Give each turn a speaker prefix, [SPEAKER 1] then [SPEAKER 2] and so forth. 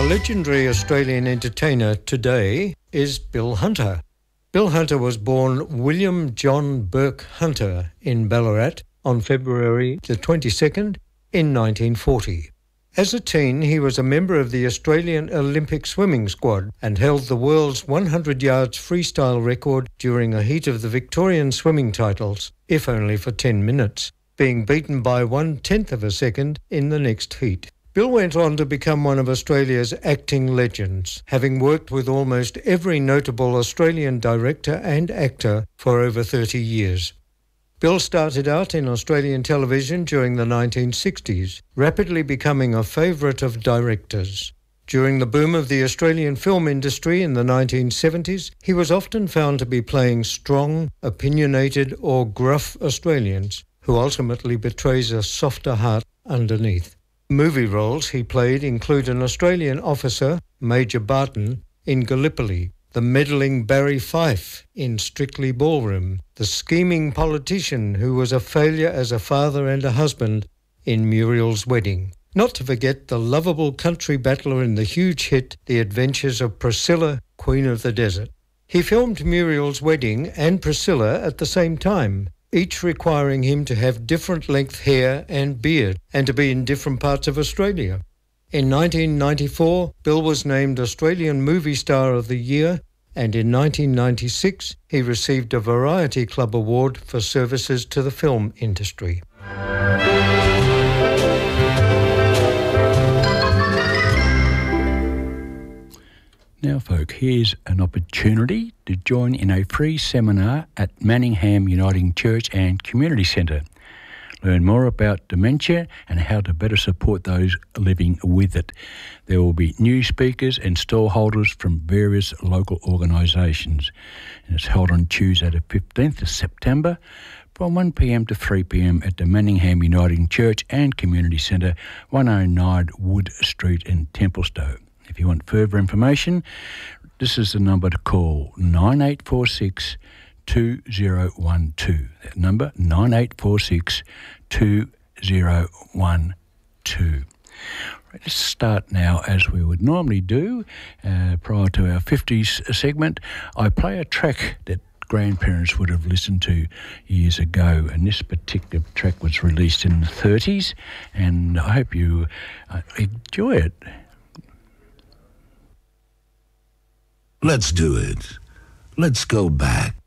[SPEAKER 1] legendary Australian entertainer today is Bill Hunter. Bill Hunter was born William John Burke Hunter in Ballarat on February the 22nd in 1940. As a teen, he was a member of the Australian Olympic swimming squad and held the world's 100 yards freestyle record during a heat of the Victorian swimming titles, if only for 10 minutes, being beaten by 1/10 of a second in the next heat. Bill went on to become one of Australia's acting legends, having worked with almost every notable Australian director and actor for over 30 years. Bill started out in Australian television during the 1960s, rapidly becoming a favourite of directors. During the boom of the Australian film industry in the 1970s, he was often found to be playing strong, opinionated or gruff Australians, who ultimately betrays a softer heart underneath. Movie roles he played include an Australian officer, Major Barton, in Gallipoli, the meddling Barry Fife in Strictly Ballroom, the scheming politician who was a failure as a father and a husband in Muriel's Wedding. Not to forget the lovable country battler in the huge hit The Adventures of Priscilla, Queen of the Desert. He filmed Muriel's Wedding and Priscilla at the same time, each requiring him to have different length hair and beard and to be in different parts of Australia. In 1994, Bill was named Australian Movie Star of the Year, and in 1996 he received a Variety Club Award for services to the film industry.
[SPEAKER 2] Now, folk, here's an opportunity to join in a free seminar at Manningham Uniting Church and Community Centre. Learn more about dementia and how to better support those living with it. There will be new speakers and stall holders from various local organisations. And it's held on Tuesday the 15th of September from 1 p.m. to 3 p.m. at the Manningham Uniting Church and Community Centre, 109 Wood Street in Templestowe. If you want further information, this is the number to call, 9846 2012. That number, 9846 2012. Let's start now as we would normally do. Prior to our 50s segment, I play a track that grandparents would have listened to years ago, and this particular track was released in the 30s, and I hope you enjoy it.
[SPEAKER 3] Let's do it. Let's go back.